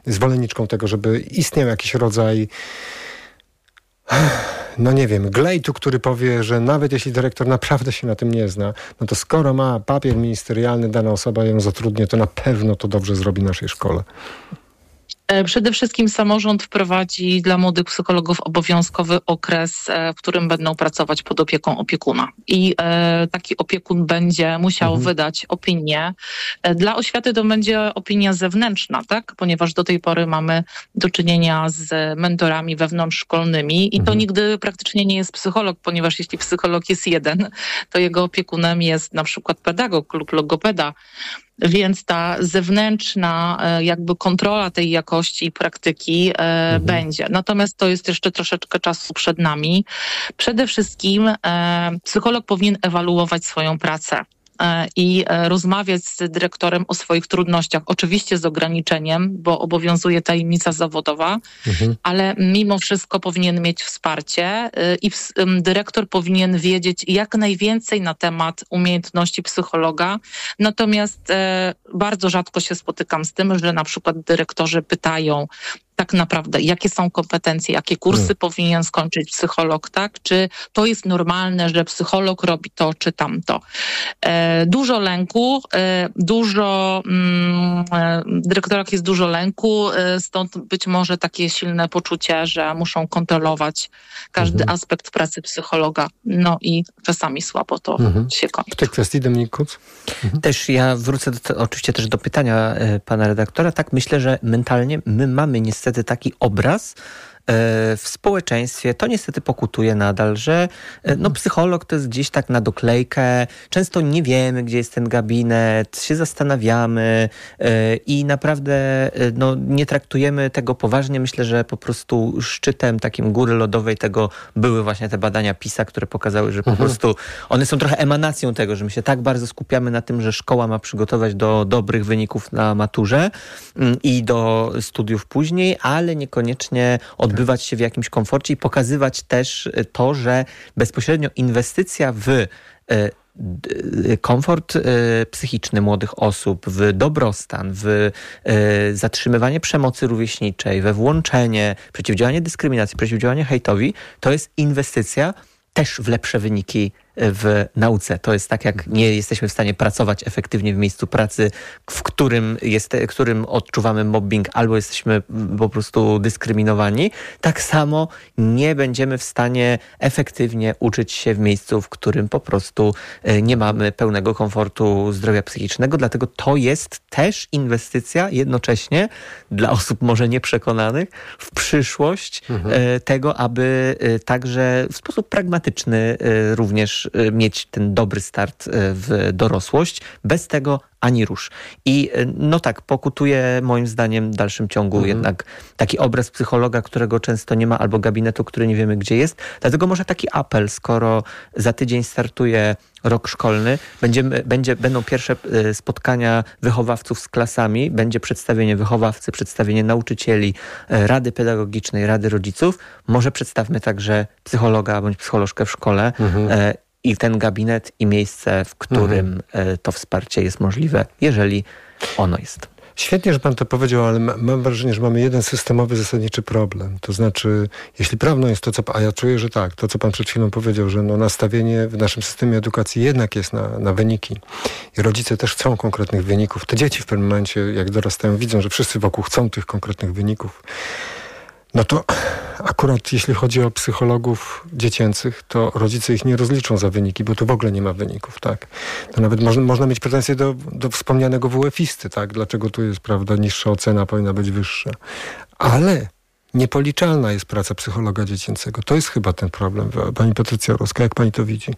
zwolenniczką tego, żeby istniał jakiś rodzaj glejtu, który powie, że nawet jeśli dyrektor naprawdę się na tym nie zna, no to skoro ma papier ministerialny, dana osoba ją zatrudnia, to na pewno to dobrze zrobi naszej szkole. Przede wszystkim samorząd wprowadzi dla młodych psychologów obowiązkowy okres, w którym będą pracować pod opieką opiekuna. I taki opiekun będzie musiał wydać opinię. Dla oświaty to będzie opinia zewnętrzna, tak? Ponieważ do tej pory mamy do czynienia z mentorami wewnątrzszkolnymi i to nigdy praktycznie nie jest psycholog, ponieważ jeśli psycholog jest jeden, to jego opiekunem jest na przykład pedagog lub logopeda. Więc ta zewnętrzna jakby kontrola tej jakości i praktyki będzie. Natomiast to jest jeszcze troszeczkę czasu przed nami. Przede wszystkim psycholog powinien ewaluować swoją pracę i rozmawiać z dyrektorem o swoich trudnościach. Oczywiście z ograniczeniem, bo obowiązuje tajemnica zawodowa, ale mimo wszystko powinien mieć wsparcie i dyrektor powinien wiedzieć jak najwięcej na temat umiejętności psychologa. Natomiast bardzo rzadko się spotykam z tym, że na przykład dyrektorzy pytają tak naprawdę, jakie są kompetencje, jakie kursy powinien skończyć psycholog, tak? Czy to jest normalne, że psycholog robi to czy tamto? Dużo lęku, dyrektorach jest dużo lęku, stąd być może takie silne poczucie, że muszą kontrolować każdy aspekt pracy psychologa. No i czasami słabo to się kończy. W tej kwestii Dominik Kuc? Też ja wrócę oczywiście też do pytania pana redaktora. Tak, myślę, że mentalnie my mamy niestety taki obraz w społeczeństwie, to niestety pokutuje nadal, że psycholog to jest gdzieś tak na doklejkę, często nie wiemy, gdzie jest ten gabinet, się zastanawiamy i naprawdę nie traktujemy tego poważnie. Myślę, że po prostu szczytem takim góry lodowej tego były właśnie te badania PISA, które pokazały, że po prostu one są trochę emanacją tego, że my się tak bardzo skupiamy na tym, że szkoła ma przygotować do dobrych wyników na maturze i do studiów później, ale niekoniecznie odbywać się w jakimś komforcie i pokazywać też to, że bezpośrednio inwestycja w komfort psychiczny młodych osób, w dobrostan, w zatrzymywanie przemocy rówieśniczej, we włączenie, przeciwdziałanie dyskryminacji, przeciwdziałanie hejtowi, to jest inwestycja też w lepsze wyniki w nauce. To jest tak, jak nie jesteśmy w stanie pracować efektywnie w miejscu pracy, w którym odczuwamy mobbing albo jesteśmy po prostu dyskryminowani, tak samo nie będziemy w stanie efektywnie uczyć się w miejscu, w którym po prostu nie mamy pełnego komfortu zdrowia psychicznego. Dlatego to jest też inwestycja jednocześnie dla osób może nieprzekonanych w przyszłość tego, aby także w sposób pragmatyczny również mieć ten dobry start w dorosłość. Bez tego ani rusz. I pokutuje moim zdaniem w dalszym ciągu jednak taki obraz psychologa, którego często nie ma, albo gabinetu, który nie wiemy, gdzie jest. Dlatego może taki apel, skoro za tydzień startuje rok szkolny, będą pierwsze spotkania wychowawców z klasami, będzie przedstawienie wychowawcy, przedstawienie nauczycieli, rady pedagogicznej, rady rodziców. Może przedstawmy także psychologa bądź psycholożkę w szkole, i ten gabinet i miejsce, w którym to wsparcie jest możliwe, jeżeli ono jest. Świetnie, że pan to powiedział, ale mam wrażenie, że mamy jeden systemowy, zasadniczy problem. To znaczy, jeśli prawdą jest to, a ja czuję, że tak, to co pan przed chwilą powiedział, że nastawienie w naszym systemie edukacji jednak jest na wyniki. I rodzice też chcą konkretnych wyników. Te dzieci w pewnym momencie, jak dorastają, widzą, że wszyscy wokół chcą tych konkretnych wyników. No to akurat jeśli chodzi o psychologów dziecięcych, to rodzice ich nie rozliczą za wyniki, bo tu w ogóle nie ma wyników, tak? To nawet można mieć pretensje do wspomnianego WF-isty, tak? Dlaczego tu jest, prawda, niższa ocena, powinna być wyższa. Ale niepoliczalna jest praca psychologa dziecięcego. To jest chyba ten problem. Pani Patrycja Orłowska, jak pani to widzi?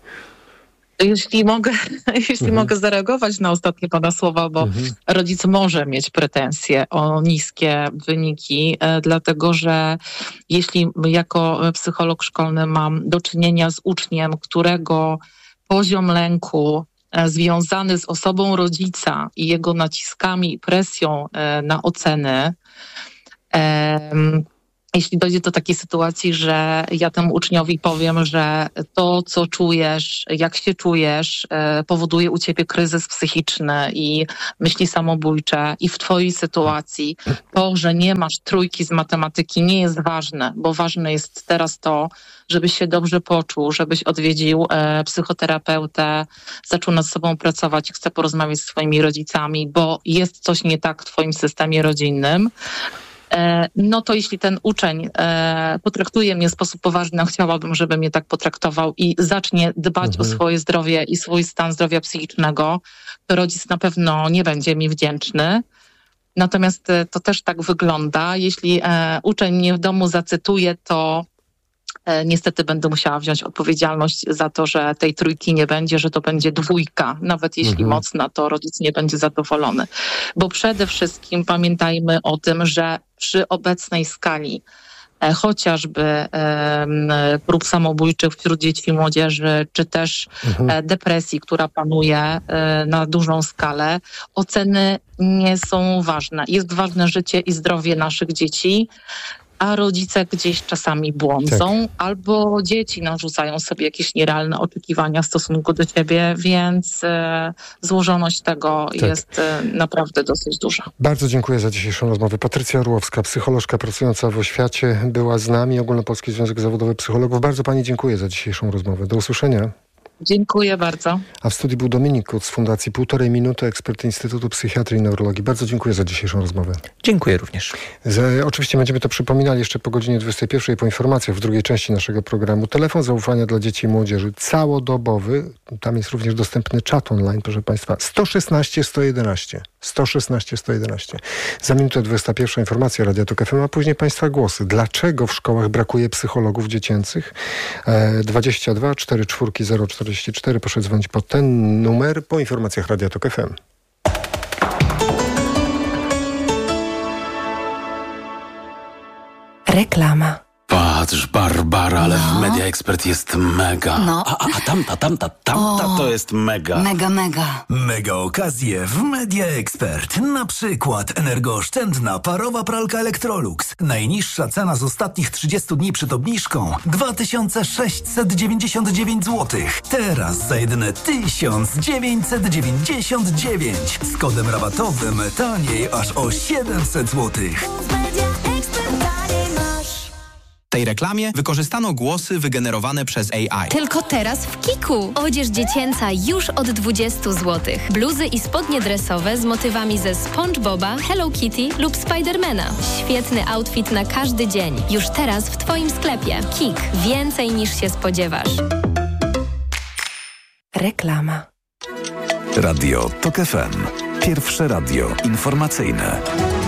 Jeśli mogę zareagować na ostatnie pana słowa, bo rodzic może mieć pretensje o niskie wyniki, dlatego że jeśli jako psycholog szkolny mam do czynienia z uczniem, którego poziom lęku związany z osobą rodzica i jego naciskami i presją na oceny jeśli dojdzie do takiej sytuacji, że ja temu uczniowi powiem, że to, co czujesz, jak się czujesz, powoduje u ciebie kryzys psychiczny i myśli samobójcze i w twojej sytuacji to, że nie masz 3 z matematyki nie jest ważne, bo ważne jest teraz to, żebyś się dobrze poczuł, żebyś odwiedził psychoterapeutę, zaczął nad sobą pracować, chce porozmawiać z twoimi rodzicami, bo jest coś nie tak w twoim systemie rodzinnym. No to jeśli ten uczeń potraktuje mnie w sposób poważny, chciałabym, żeby mnie tak potraktował i zacznie dbać o swoje zdrowie i swój stan zdrowia psychicznego, to rodzic na pewno nie będzie mi wdzięczny. Natomiast to też tak wygląda. Jeśli uczeń mnie w domu zacytuje, to niestety będę musiała wziąć odpowiedzialność za to, że tej 3 nie będzie, że to będzie 2. Nawet jeśli mocna, to rodzic nie będzie zadowolony. Bo przede wszystkim pamiętajmy o tym, że przy obecnej skali chociażby prób samobójczych wśród dzieci i młodzieży, czy też depresji, która panuje na dużą skalę, oceny nie są ważne. Jest ważne życie i zdrowie naszych dzieci, a rodzice gdzieś czasami błądzą, albo dzieci narzucają sobie jakieś nierealne oczekiwania w stosunku do ciebie, więc złożoność tego jest naprawdę dosyć duża. Bardzo dziękuję za dzisiejszą rozmowę. Patrycja Orłowska, psycholożka pracująca w oświacie, była z nami, Ogólnopolski Związek Zawodowy Psychologów. Bardzo pani dziękuję za dzisiejszą rozmowę. Do usłyszenia. Dziękuję bardzo. A w studiu był Dominik Kuc z Fundacji 1,5 Minuty, ekspert Instytutu Psychiatrii i Neurologii. Bardzo dziękuję za dzisiejszą rozmowę. Dziękuję również. Oczywiście będziemy to przypominali jeszcze po godzinie 21 po informacjach w drugiej części naszego programu. Telefon zaufania dla dzieci i młodzieży całodobowy. Tam jest również dostępny czat online, proszę Państwa. 116 111. 116 111. Za minutę 21 informacja Radia Tok FM, a później Państwa głosy. Dlaczego w szkołach brakuje psychologów dziecięcych? 22 44 044. Proszę dzwonić po ten numer po informacjach Radia Tok FM. Reklama. Patrz, Barbara, ale w Media Expert jest mega. No. A tamta to jest mega. Mega. Mega okazje w Media Expert. Na przykład energooszczędna parowa pralka Electrolux. Najniższa cena z ostatnich 30 dni przed obniżką 2699 zł. Teraz za jedyne 1999. Z kodem rabatowym taniej aż o 700 zł. W tej reklamie wykorzystano głosy wygenerowane przez AI. Tylko teraz w Kiku. Odzież dziecięca już od 20 zł. Bluzy i spodnie dresowe z motywami ze SpongeBoba, Hello Kitty lub Spidermana. Świetny outfit na każdy dzień. Już teraz w Twoim sklepie. Kik. Więcej niż się spodziewasz. Reklama. Radio Tok FM. Pierwsze radio informacyjne.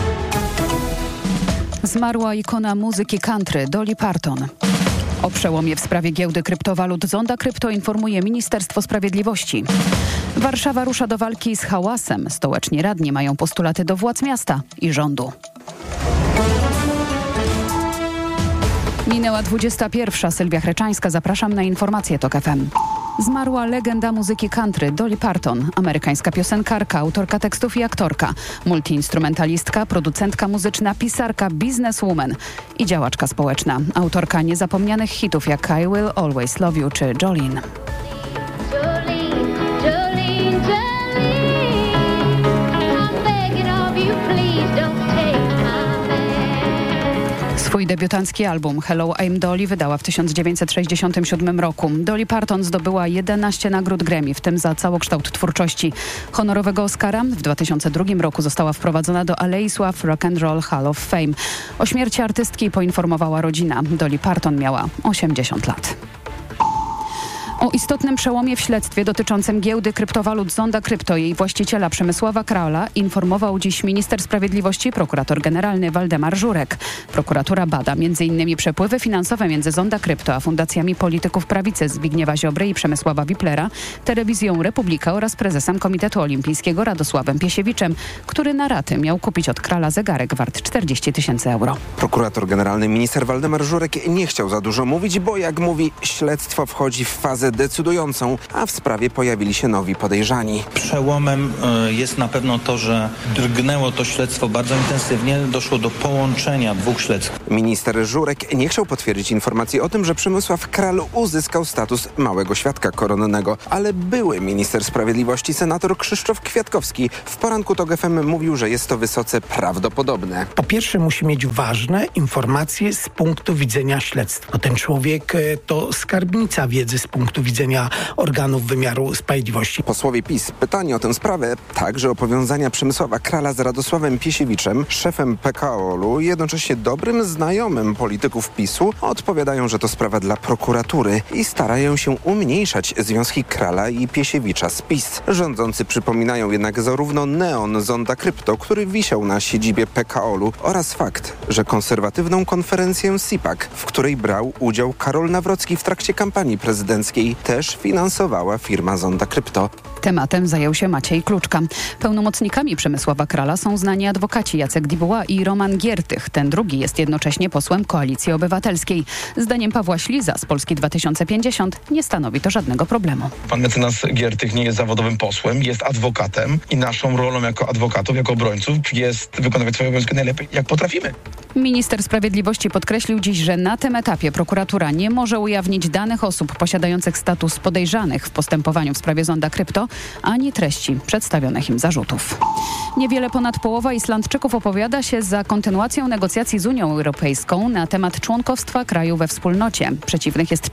Zmarła ikona muzyki country Dolly Parton. O przełomie w sprawie giełdy kryptowalut Zonda Krypto informuje Ministerstwo Sprawiedliwości. Warszawa rusza do walki z hałasem. Stołeczni radni mają postulaty do władz miasta i rządu. Minęła 21. Sylwia Chreczańska. Zapraszam na informacje Tok FM. Zmarła legenda muzyki country Dolly Parton, amerykańska piosenkarka, autorka tekstów i aktorka, multiinstrumentalistka, producentka muzyczna, pisarka, bizneswoman i działaczka społeczna. Autorka niezapomnianych hitów jak I Will Always Love You czy Jolene. Swój debiutancki album Hello, I'm Dolly wydała w 1967 roku. Dolly Parton zdobyła 11 nagród Grammy, w tym za całokształt twórczości. Honorowego Oscara w 2002 roku została wprowadzona do Alei Sław Rock and Roll Hall of Fame. O śmierci artystki poinformowała rodzina. Dolly Parton miała 80 lat. O istotnym przełomie w śledztwie dotyczącym giełdy kryptowalut Zonda Krypto jej właściciela Przemysława Krala informował dziś minister sprawiedliwości, prokurator generalny Waldemar Żurek. Prokuratura bada m.in. przepływy finansowe między Zonda Krypto a fundacjami polityków prawicy Zbigniewa Ziobry i Przemysława Wiplera, Telewizją Republika oraz prezesem Komitetu Olimpijskiego Radosławem Piesiewiczem, który na raty miał kupić od Krala zegarek wart 40 000 euro. Prokurator generalny minister Waldemar Żurek nie chciał za dużo mówić, bo jak mówi, śledztwo wchodzi w fazę decydującą, a w sprawie pojawili się nowi podejrzani. Przełomem jest na pewno to, że drgnęło to śledztwo bardzo intensywnie, doszło do połączenia dwóch śledztw. Minister Żurek nie chciał potwierdzić informacji o tym, że Przemysław Kral uzyskał status małego świadka koronnego, ale były minister sprawiedliwości senator Krzysztof Kwiatkowski w poranku TOK FM mówił, że jest to wysoce prawdopodobne. Po pierwsze musi mieć ważne informacje z punktu widzenia śledztwa. Ten człowiek to skarbnica wiedzy z punktu widzenia organów wymiaru sprawiedliwości. Posłowie PiS pytani o tę sprawę, także o powiązania Przemysława Krala z Radosławem Piesiewiczem, szefem PKO-u, jednocześnie dobrym znajomym polityków PiS-u, odpowiadają, że to sprawa dla prokuratury i starają się umniejszać związki Krala i Piesiewicza z PiS. Rządzący przypominają jednak zarówno neon Zonda Krypto, który wisiał na siedzibie PKO-u oraz fakt, że konserwatywną konferencję CPAC, w której brał udział Karol Nawrocki w trakcie kampanii prezydenckiej, też finansowała firma Zonda Krypto. Tematem zajął się Maciej Kluczka. Pełnomocnikami Przemysława Krala są znani adwokaci Jacek Dibuła i Roman Giertych. Ten drugi jest jednocześnie posłem Koalicji Obywatelskiej. Zdaniem Pawła Śliza z Polski 2050 nie stanowi to żadnego problemu. Pan mecenas Giertych nie jest zawodowym posłem, jest adwokatem i naszą rolą jako adwokatów, jako obrońców jest wykonywać swoje obowiązki najlepiej, jak potrafimy. Minister Sprawiedliwości podkreślił dziś, że na tym etapie prokuratura nie może ujawnić danych osób posiadających status podejrzanych w postępowaniu w sprawie Zonda Krypto, ani treści przedstawionych im zarzutów. Niewiele ponad połowa Islandczyków opowiada się za kontynuacją negocjacji z Unią Europejską na temat członkostwa kraju we wspólnocie. Przeciwnych jest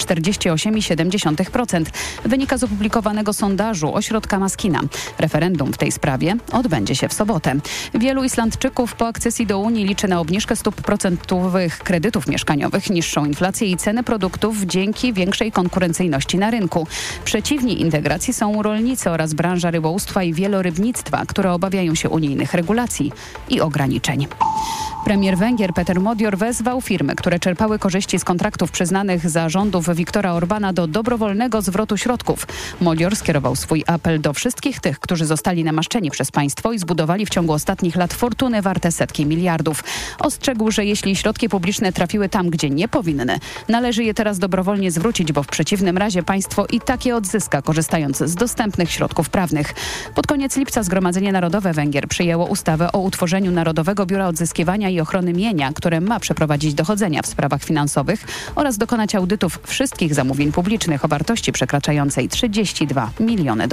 48,7%. Wynika z opublikowanego sondażu ośrodka Maskina. Referendum w tej sprawie odbędzie się w sobotę. Wielu Islandczyków po akcesji do Unii liczy na obniżkę stóp procentowych kredytów mieszkaniowych, niższą inflację i ceny produktów dzięki większej konkurencyjności na rynku. Przeciwni integracji są rolnicy oraz branża rybołówstwa i wielorybnictwa, które obawiają się unijnych regulacji i ograniczeń. Premier Węgier Peter Modior wezwał firmy, które czerpały korzyści z kontraktów przyznanych za rządów Viktora Orbana do dobrowolnego zwrotu środków. Modior skierował swój apel do wszystkich tych, którzy zostali namaszczeni przez państwo i zbudowali w ciągu ostatnich lat fortuny warte setki miliardów. Ostrzegł, że jeśli środki publiczne trafiły tam, gdzie nie powinny, należy je teraz dobrowolnie zwrócić, bo w przeciwnym razie państwo i tak je odzyska, korzystając z dostępnych środków prawnych. Pod koniec lipca Zgromadzenie Narodowe Węgier przyjęło ustawę o utworzeniu Narodowego Biura Odzyskiwania i Ochrony Mienia, które ma przeprowadzić dochodzenia w sprawach finansowych oraz dokonać audytów wszystkich zamówień publicznych o wartości przekraczającej $32 miliony.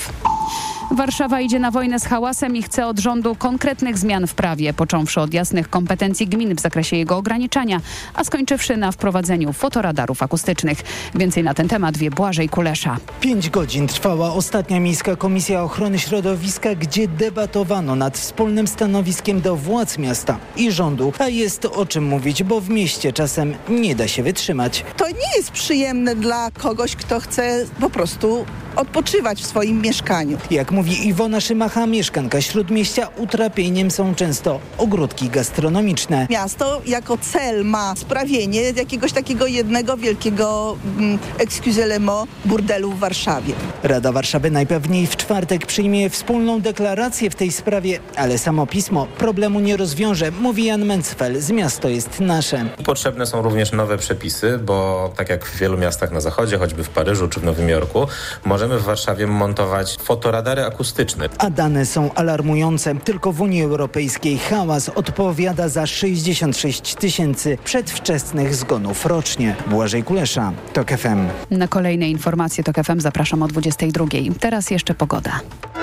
Warszawa idzie na wojnę z hałasem i chce od rządu konkretnych zmian w prawie, począwszy od jasnych kompetencji gmin w zakresie jego ograniczania, a skończywszy na wprowadzeniu fotoradarów akustycznych. Więcej na ten temat wie Błażej Kulesza. 5 godzin trwała ostatnia Miejska Komisja Ochrony Środowiska, gdzie debatowano nad wspólnym stanowiskiem do władz miasta i rządu. A jest o czym mówić, bo w mieście czasem nie da się wytrzymać. To nie jest przyjemne dla kogoś, kto chce po prostu odpoczywać w swoim mieszkaniu. Jak mówi Iwona Szymacha, mieszkanka Śródmieścia, utrapieniem są często ogródki gastronomiczne. Miasto jako cel ma sprawienie jakiegoś takiego jednego wielkiego, excusez-le-mot, burdelu w Warszawie. Rada Warszawy najpewniej w czwartek przyjmie wspólną deklarację w tej sprawie, ale samo pismo problemu nie rozwiąże, mówi Jan Mencfel z Miasto jest nasze. Potrzebne są również nowe przepisy, bo tak jak w wielu miastach na zachodzie, choćby w Paryżu czy w Nowym Jorku, możemy w Warszawie montować fotoradary akustyczne. A dane są alarmujące. Tylko w Unii Europejskiej hałas odpowiada za 66 000 przedwczesnych zgonów rocznie. Błażej Kulesza, TOK FM. Na kolejne informacje TOK FM zapraszam o 22:00. Teraz jeszcze pogoda.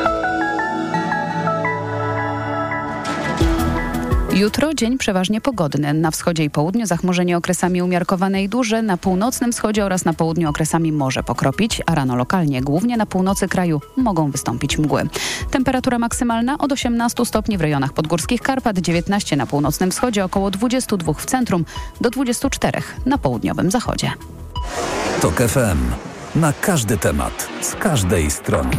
Jutro dzień przeważnie pogodny. Na wschodzie i południu zachmurzenie okresami umiarkowane i duże. Na północnym wschodzie oraz na południu okresami może pokropić, a rano lokalnie, głównie na północy kraju, mogą wystąpić mgły. Temperatura maksymalna od 18 stopni w rejonach podgórskich Karpat, 19 na północnym wschodzie, około 22 w centrum, do 24 na południowym zachodzie. TOK FM. Na każdy temat, z każdej strony.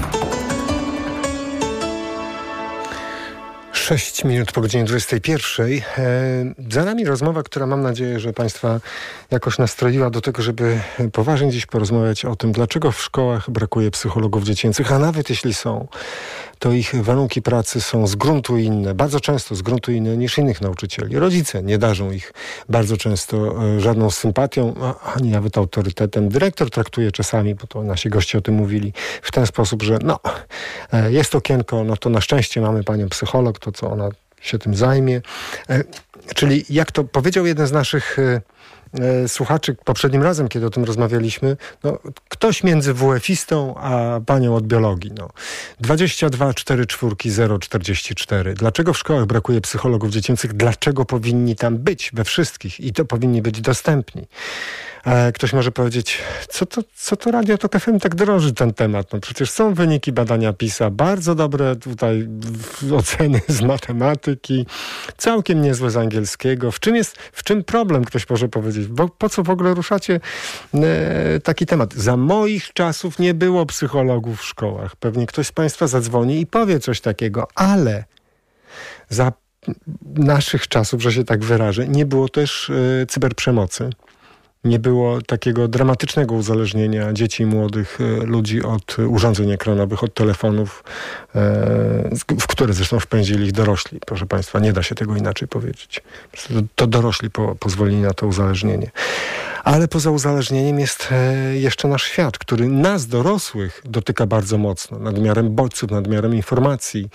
6 minut po godzinie 21. Za nami rozmowa, która mam nadzieję, że Państwa jakoś nastroiła do tego, żeby poważnie dziś porozmawiać o tym, dlaczego w szkołach brakuje psychologów dziecięcych, a nawet jeśli są, to ich warunki pracy są z gruntu inne, bardzo często z gruntu inne niż innych nauczycieli. Rodzice nie darzą ich bardzo często żadną sympatią, ani nawet autorytetem. Dyrektor traktuje czasami, bo to nasi goście o tym mówili, w ten sposób, że jest okienko, to na szczęście mamy panią psycholog, to co ona się tym zajmie. Czyli jak to powiedział jeden z naszych słuchaczy poprzednim razem, kiedy o tym rozmawialiśmy, ktoś między WF-istą a panią od biologii. 22 44 044. Dlaczego w szkołach brakuje psychologów dziecięcych? Dlaczego powinni tam być we wszystkich? I to powinni być dostępni. Ktoś może powiedzieć, co to Radio Tok FM tak droży ten temat? Przecież są wyniki badania PISA, bardzo dobre tutaj oceny z matematyki, całkiem niezłe z angielskiego. W czym problem, ktoś może powiedzieć? Bo po co w ogóle ruszacie taki temat? Za moich czasów nie było psychologów w szkołach. Pewnie ktoś z państwa zadzwoni i powie coś takiego, ale za naszych czasów, że się tak wyrażę, nie było też cyberprzemocy. Nie było takiego dramatycznego uzależnienia dzieci i młodych ludzi od urządzeń ekranowych, od telefonów, w które zresztą wpędzili ich dorośli. Proszę państwa, nie da się tego inaczej powiedzieć. To dorośli pozwolili na to uzależnienie. Ale poza uzależnieniem jest jeszcze nasz świat, który nas, dorosłych, dotyka bardzo mocno. Nadmiarem bodźców, nadmiarem informacji.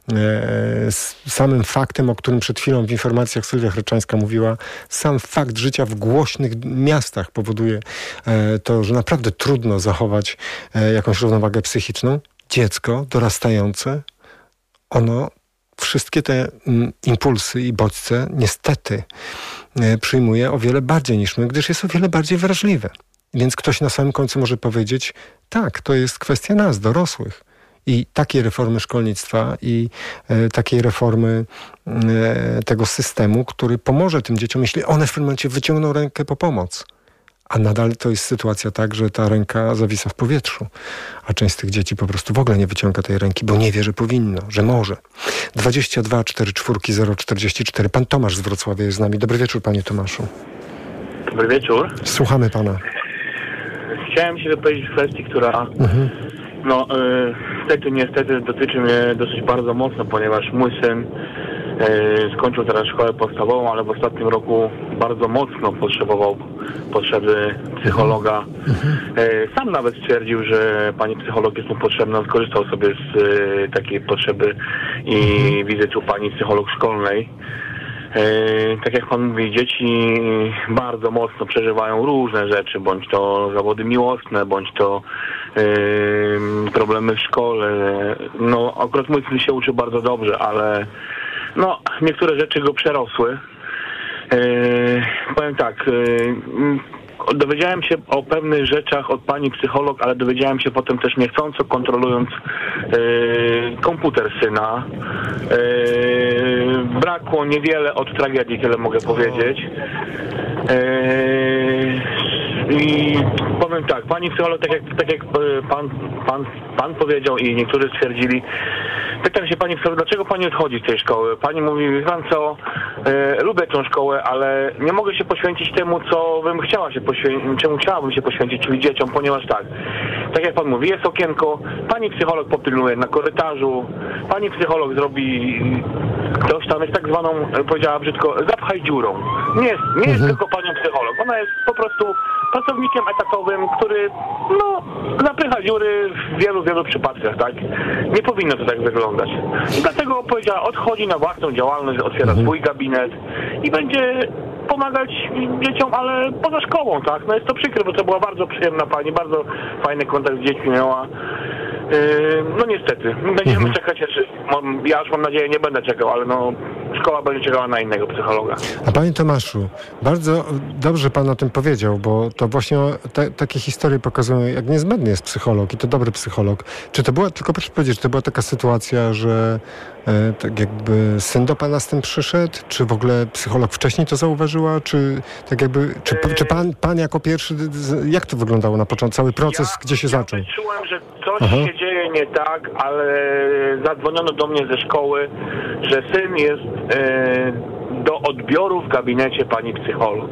Samym faktem, o którym przed chwilą w informacjach Sylwia Hryczańska mówiła, sam fakt życia w głośnych miastach powoduje to, że naprawdę trudno zachować jakąś równowagę psychiczną. Dziecko dorastające, ono wszystkie te impulsy i bodźce niestety przyjmuje o wiele bardziej niż my, gdyż jest o wiele bardziej wrażliwe. Więc ktoś na samym końcu może powiedzieć, tak, to jest kwestia nas, dorosłych. I takiej reformy szkolnictwa i takiej reformy tego systemu, który pomoże tym dzieciom, jeśli one w pewnym momencie wyciągną rękę po pomoc. A nadal to jest sytuacja tak, że ta ręka zawisa w powietrzu. A część z tych dzieci po prostu w ogóle nie wyciąga tej ręki, bo nie wie, że powinno, że może. 22 44 044. Pan Tomasz z Wrocławia jest z nami. Dobry wieczór, panie Tomaszu. Dobry wieczór. Słuchamy pana. Chciałem się wypowiedzieć w kwestii, która niestety dotyczy mnie dosyć bardzo mocno, ponieważ mój syn skończył teraz szkołę podstawową, ale w ostatnim roku bardzo mocno potrzebował potrzeby psychologa. Sam nawet stwierdził, że pani psycholog jest mu potrzebna, skorzystał sobie z takiej potrzeby i wizyty u pani psycholog szkolnej. Tak jak pan mówi, dzieci bardzo mocno przeżywają różne rzeczy, bądź to zawody miłosne, bądź to problemy w szkole. Akurat mój syn się uczy bardzo dobrze, ale niektóre rzeczy go przerosły. Powiem tak, dowiedziałem się o pewnych rzeczach od pani psycholog, ale dowiedziałem się potem też niechcąco, kontrolując komputer syna. Brakło niewiele od tragedii, tyle mogę powiedzieć. I powiem tak, pani psycholog, tak jak pan powiedział i niektórzy stwierdzili, pytam się pani psycholog, dlaczego pani odchodzi z tej szkoły? Pani mówi, wie pan co, lubię tę szkołę, ale nie mogę się poświęcić temu, co bym chciała się poświęcić, czemu chciałabym się poświęcić, czyli dzieciom, ponieważ tak jak pan mówi, jest okienko, pani psycholog popilnuje na korytarzu, pani psycholog zrobi coś tam, jest tak zwaną, powiedziała brzydko, zapchaj dziurą. Nie jest tylko panią psycholog, ona jest po prostu pracownikiem etatowym, który zapycha dziury w wielu przypadkach, tak? Nie powinno to tak wyglądać. I dlatego powiedziała, odchodzi na własną działalność, otwiera swój gabinet i będzie pomagać dzieciom, ale poza szkołą, tak? Jest to przykre, bo to była bardzo przyjemna pani, bardzo fajny kontakt z dziećmi miała. Niestety, będziemy czekać, ja już mam nadzieję, nie będę czekał, ale szkoła będzie czekała na innego psychologa. A panie Tomaszu, bardzo dobrze pan o tym powiedział, bo to właśnie takie historie pokazują, jak niezbędny jest psycholog i to dobry psycholog. Czy to była, tylko proszę powiedzieć, czy to była taka sytuacja, że tak jakby syn do pana z tym przyszedł, czy w ogóle psycholog wcześniej to zauważyła, czy tak jakby, czy pan jako pierwszy, jak to wyglądało na początku, cały proces, gdzie się zaczął? Ja czułem, że coś się dzieje nie tak, ale zadzwoniono do mnie ze szkoły, że syn jest do odbioru w gabinecie pani psycholog.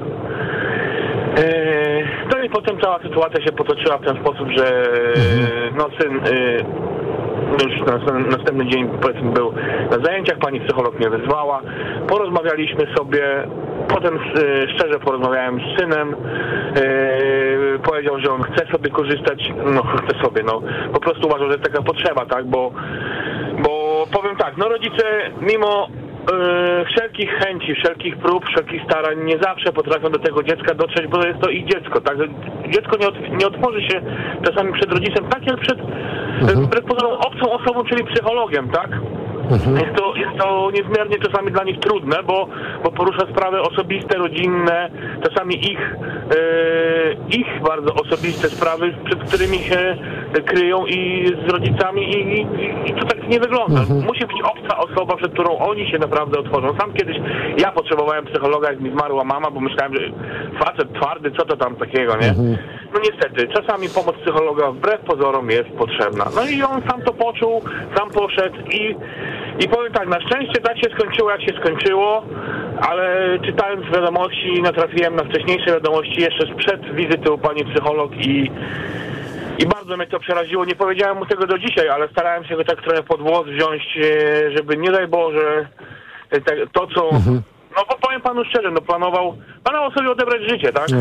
No i potem cała sytuacja się potoczyła w ten sposób, że syn już następny dzień, powiedzmy, był na zajęciach, pani psycholog mnie wezwała, porozmawialiśmy sobie, potem szczerze porozmawiałem z synem, powiedział, że on chce sobie korzystać, po prostu uważał, że jest taka potrzeba, tak, bo powiem tak, rodzice mimo wszelkich chęci, wszelkich prób, wszelkich starań nie zawsze potrafią do tego dziecka dotrzeć, bo jest to ich dziecko, tak? Dziecko nie otworzy się czasami przed rodzicem, tak jak przed wbrew pozorom obcą osobą, czyli psychologiem, tak? Jest to niezmiernie czasami dla nich trudne, bo porusza sprawy osobiste, rodzinne, czasami ich bardzo osobiste sprawy, przed którymi się kryją i z rodzicami i to tak nie wygląda. Musi być obca osoba, przed którą oni się naprawdę otworzą. Sam kiedyś ja potrzebowałem psychologa, jak mi zmarła mama, bo myślałem, że facet twardy, co to tam takiego, nie? No niestety, czasami pomoc psychologa wbrew pozorom jest potrzebna. No i on sam to poczuł, sam poszedł i powiem tak, na szczęście tak się skończyło, jak się skończyło, ale czytając wiadomości natrafiłem na wcześniejsze wiadomości jeszcze sprzed wizyty u pani psycholog i bardzo mnie to przeraziło. Nie powiedziałem mu tego do dzisiaj, ale starałem się go tak trochę pod włos wziąć, żeby nie daj Boże to, co... No bo powiem panu szczerze, planował sobie odebrać życie, tak?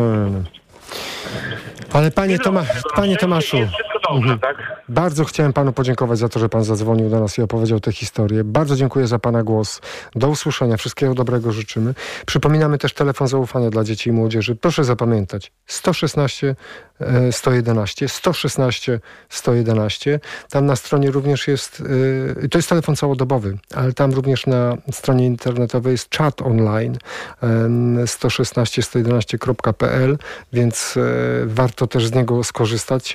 Ale panie Tomaszu, bardzo chciałem panu podziękować za to, że pan zadzwonił do nas i opowiedział tę historię. Bardzo dziękuję za pana głos. Do usłyszenia. Wszystkiego dobrego życzymy. Przypominamy też telefon zaufania dla dzieci i młodzieży. Proszę zapamiętać. 116 111. 116 111. Tam na stronie również jest, to jest telefon całodobowy, ale tam również na stronie internetowej jest czat online 116-111.pl, więc warto też z niego skorzystać.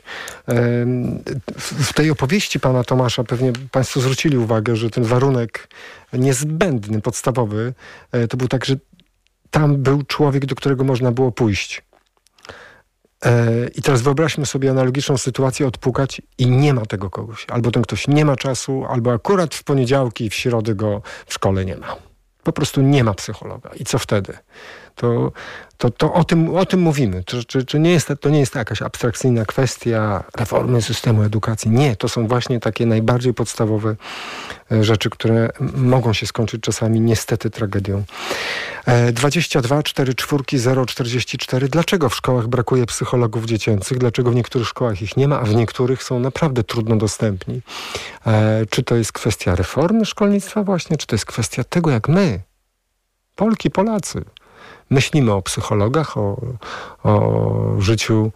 W tej opowieści pana Tomasza pewnie państwo zwrócili uwagę, że ten warunek niezbędny, podstawowy, to był tak, że tam był człowiek, do którego można było pójść. I teraz wyobraźmy sobie analogiczną sytuację, odpukać i nie ma tego kogoś. Albo ten ktoś nie ma czasu, albo akurat w poniedziałki i w środę go w szkole nie ma. Po prostu nie ma psychologa. I co wtedy? To o tym mówimy. To nie jest jakaś abstrakcyjna kwestia reformy systemu edukacji. Nie, to są właśnie takie najbardziej podstawowe rzeczy, które mogą się skończyć czasami niestety tragedią. 22 44 044. Dlaczego w szkołach brakuje psychologów dziecięcych? Dlaczego w niektórych szkołach ich nie ma, a w niektórych są naprawdę trudno dostępni? Czy to jest kwestia reformy szkolnictwa właśnie? Czy to jest kwestia tego, jak my, Polki, Polacy, myślimy o psychologach, o życiu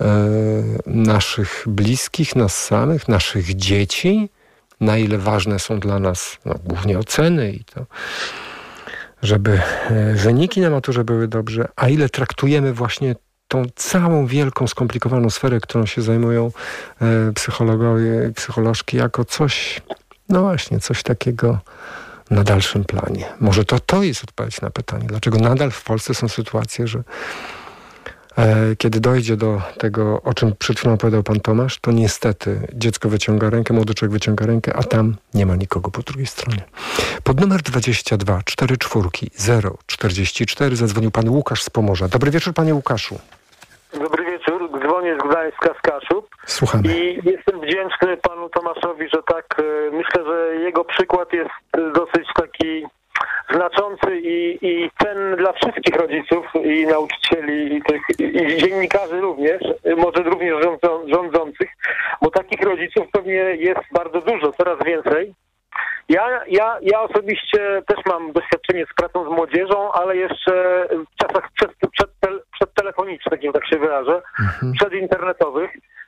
naszych bliskich, nas samych, naszych dzieci? Na ile ważne są dla nas głównie oceny i to, żeby wyniki na maturze były dobrze, a ile traktujemy właśnie tą całą wielką, skomplikowaną sferę, którą się zajmują psychologowie i psycholożki, jako coś, no właśnie, coś takiego na dalszym planie. Może to jest odpowiedź na pytanie, dlaczego nadal w Polsce są sytuacje, że kiedy dojdzie do tego, o czym przed chwilą powiedział pan Tomasz, to niestety dziecko wyciąga rękę, młody człowiek wyciąga rękę, a tam nie ma nikogo po drugiej stronie. Pod numer 22 44 044 zadzwonił pan Łukasz z Pomorza. Dobry wieczór, panie Łukaszu. Dobry wieczór, dzwonię z Gdańska, z Kaszub. Słuchamy. I jestem wdzięczny panu Tomaszowi, że tak, myślę, że jego przykład jest dosyć taki znaczący i cenny dla wszystkich rodziców i nauczycieli i dziennikarzy również, może również rządzących, bo takich rodziców pewnie jest bardzo dużo, coraz więcej. Ja osobiście też mam doświadczenie z pracą z młodzieżą, ale jeszcze w czasach przedtelefonicznych, tak się wyrażę, przedinternetowych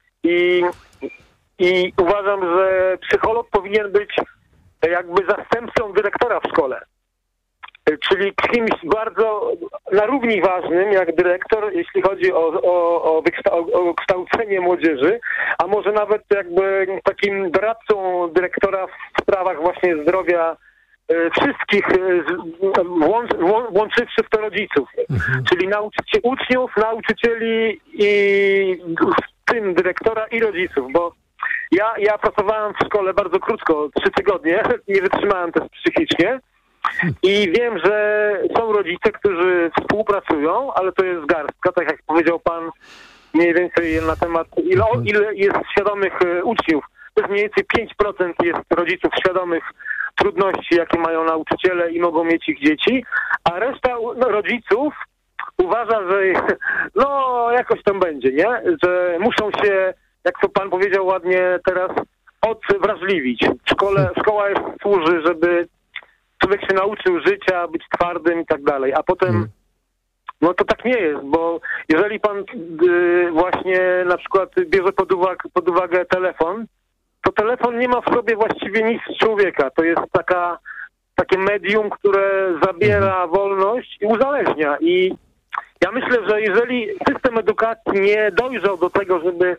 i uważam, że psycholog powinien być jakby zastępcą dyrektora w szkole. Czyli kimś bardzo na równi ważnym jak dyrektor, jeśli chodzi o kształcenie młodzieży, a może nawet jakby takim doradcą dyrektora w sprawach właśnie zdrowia wszystkich, łączywszy w to rodziców. Czyli uczniów, nauczycieli i w tym dyrektora i rodziców, bo ja pracowałem w szkole bardzo krótko, 3 tygodnie, nie wytrzymałem też psychicznie. I wiem, że są rodzice, którzy współpracują, ale to jest garstka, tak jak powiedział pan mniej więcej na temat, ile jest świadomych uczniów. to jest mniej więcej 5% jest rodziców świadomych trudności, jakie mają nauczyciele i mogą mieć ich dzieci, a reszta rodziców uważa, że no jakoś tam będzie, nie? Że muszą się, jak to pan powiedział ładnie teraz, odwrażliwić. Szkoła służy, żeby człowiek się nauczył życia, być twardym i tak dalej, a potem no to tak nie jest, bo jeżeli pan właśnie na przykład bierze pod uwagę telefon, to telefon nie ma w sobie właściwie nic z człowieka. To jest takie medium, które zabiera wolność i uzależnia. I ja myślę, że jeżeli system edukacji nie dojrzał do tego, żeby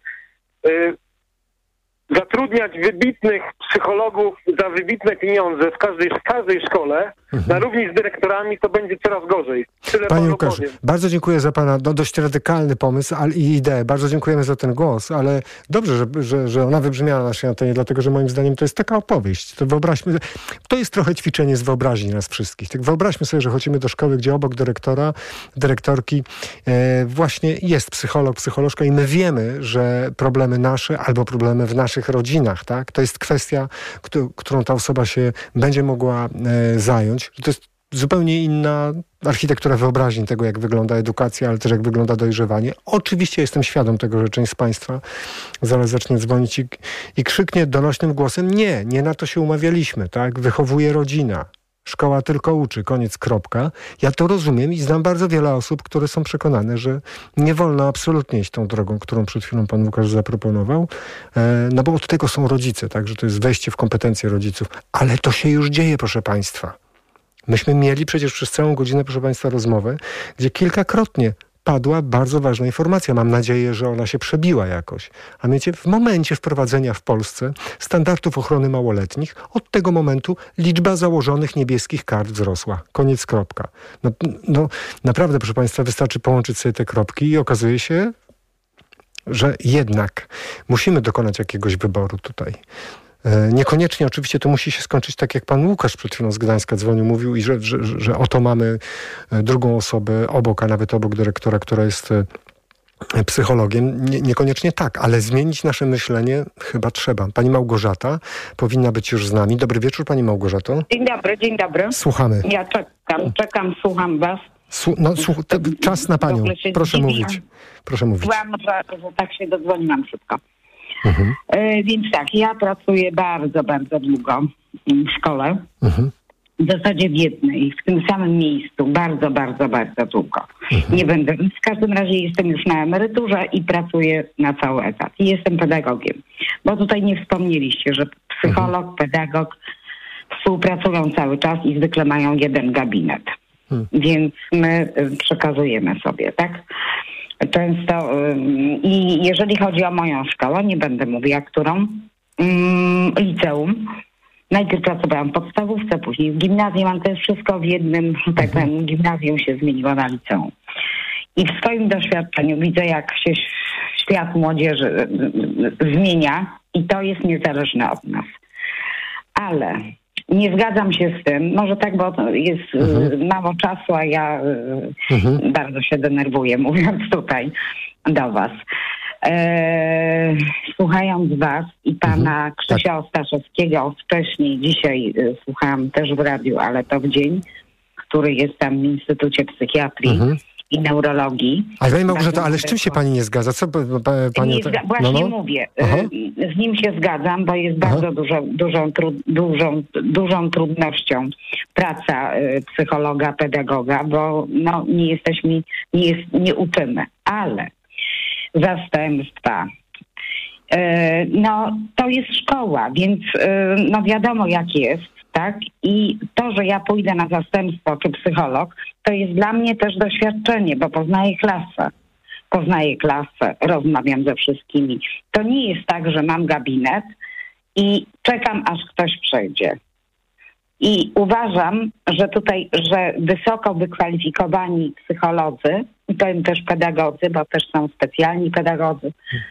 zatrudniać wybitnych psychologów za wybitne pieniądze w każdej szkole, na równi z dyrektorami, to będzie coraz gorzej. Tyle Panie Łukaszu, bardzo dziękuję za pana dość radykalny pomysł i ideę. Bardzo dziękujemy za ten głos, ale dobrze, że ona wybrzmiała na naszej antenie, dlatego że moim zdaniem to jest taka opowieść. To wyobraźmy, to jest trochę ćwiczenie z wyobraźni nas wszystkich. Tak wyobraźmy sobie, że chodzimy do szkoły, gdzie obok dyrektorki właśnie jest psycholog, psycholożka i my wiemy, że problemy nasze albo problemy w naszych rodzinach, tak? To jest kwestia, którą ta osoba się będzie mogła zająć. To jest zupełnie inna architektura wyobraźni tego, jak wygląda edukacja, ale też jak wygląda dojrzewanie. Oczywiście jestem świadom tego, że część z państwa zaraz zacznie dzwonić i krzyknie donośnym głosem: nie na to się umawialiśmy, tak? Wychowuje rodzina. Szkoła tylko uczy, koniec, kropka. Ja to rozumiem i znam bardzo wiele osób, które są przekonane, że nie wolno absolutnie iść tą drogą, którą przed chwilą pan Łukasz zaproponował, no bo od tego są rodzice, tak, że to jest wejście w kompetencje rodziców. Ale to się już dzieje, proszę państwa. Myśmy mieli przecież przez całą godzinę, proszę państwa, rozmowę, gdzie kilkakrotnie padła bardzo ważna informacja. Mam nadzieję, że ona się przebiła jakoś. A mianowicie w momencie wprowadzenia w Polsce standardów ochrony małoletnich, od tego momentu liczba założonych niebieskich kart wzrosła. Koniec, kropka. No naprawdę, proszę państwa, wystarczy połączyć sobie te kropki i okazuje się, że jednak musimy dokonać jakiegoś wyboru tutaj. Niekoniecznie oczywiście to musi się skończyć tak, jak pan Łukasz przed chwilą z Gdańska dzwonił, mówił i że oto mamy drugą osobę obok, a nawet obok dyrektora, która jest psychologiem. Niekoniecznie tak, ale zmienić nasze myślenie chyba trzeba. Pani Małgorzata powinna być już z nami. Dobry wieczór, pani Małgorzato. Dzień dobry. Słuchamy. Ja czekam, słucham was. Czas na panią. Proszę mówić. Słucham, że tak się dodzwoniłam szybko. Więc tak, ja pracuję bardzo, bardzo długo w szkole. W zasadzie w jednej, w tym samym miejscu. Bardzo, bardzo, bardzo długo. Nie będę, w każdym razie jestem już na emeryturze i pracuję na cały etat. I jestem pedagogiem. Bo tutaj nie wspomnieliście, że psycholog, pedagog współpracują cały czas i zwykle mają jeden gabinet. Więc my przekazujemy sobie, tak? Często i jeżeli chodzi o moją szkołę, nie będę mówiła którą, liceum. Najpierw pracowałam w podstawówce, później w gimnazjum, ale to jest wszystko w jednym, tak powiem, gimnazjum się zmieniło na liceum. I w swoim doświadczeniu widzę, jak się świat młodzieży zmienia i to jest niezależne od nas. Ale nie zgadzam się z tym, może tak, bo jest mało czasu, a ja bardzo się denerwuję, mówiąc tutaj do was. Słuchając was i pana Krzysia Ostaszewskiego wcześniej, dzisiaj słuchałam też w radiu, ale to w dzień, który jest tam w Instytucie Psychiatrii i Neurologii. Ale pani Małgorzata, ale z czym się pani nie zgadza? Co pani... Właśnie mówię, z nim się zgadzam, bo jest bardzo dużą trudnością praca psychologa, pedagoga, bo no, nie uczymy, ale zastępstwa. No, to jest szkoła, więc no wiadomo jak jest, tak? I to, że ja pójdę na zastępstwo czy psycholog, to jest dla mnie też doświadczenie, bo poznaję klasę, rozmawiam ze wszystkimi. To nie jest tak, że mam gabinet i czekam, aż ktoś przyjdzie. I uważam, że wysoko wykwalifikowani psycholodzy, i powiem też pedagodzy, bo też są specjalni pedagodzy,